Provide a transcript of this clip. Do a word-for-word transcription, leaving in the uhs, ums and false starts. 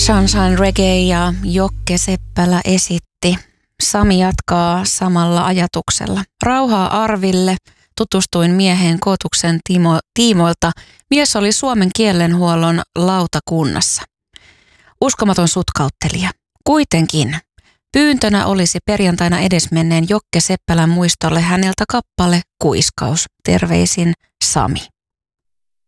Sunshine Reggae ja Jokke Seppälä esitti. Sami jatkaa samalla ajatuksella. Rauhaa Arville. Tutustuin mieheen Kootuksen tiimo, tiimoilta. Mies oli suomen kielenhuollon lautakunnassa. Uskomaton sutkauttelija. Kuitenkin pyyntönä olisi perjantaina edesmenneen Jokke Seppälän muistolle häneltä kappale Kuiskaus. Terveisin Sami.